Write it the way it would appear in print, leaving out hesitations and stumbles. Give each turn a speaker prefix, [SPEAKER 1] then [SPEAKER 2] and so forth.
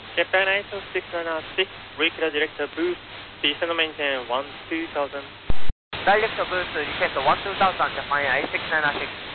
[SPEAKER 1] Japan 90696, regular director booth, descend maintain 12000.
[SPEAKER 2] Direct booth, reset 12000, Japan Air 696.